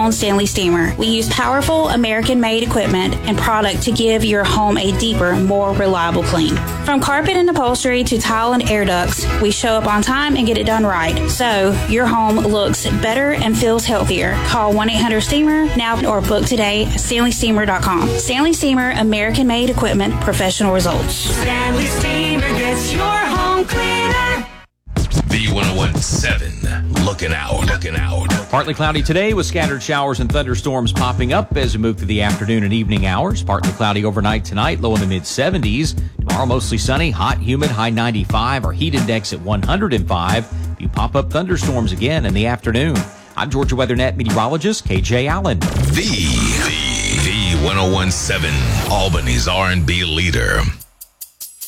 own Stanley Steamer. We use powerful American-made equipment and product to give your home a deeper, more reliable clean. From carpet and upholstery to tile and air ducts, we show up on time and get it done right, so your home looks better and feels healthier. Call 1-800-STEAMER now or book today at StanleySteamer.com. Stanley Steamer, American-made equipment, professional results. Stanley Steamer gets your home cleaner. B1017, looking out. Partly cloudy today with scattered showers and thunderstorms popping up as we move through the afternoon and evening hours. Partly cloudy overnight tonight, low in the mid-70s. Tomorrow mostly sunny, hot, humid, high 95. Our heat index at 105. You pop up thunderstorms again in the afternoon. I'm Georgia WeatherNet meteorologist KJ Allen. The 1017, Albany's R&B leader.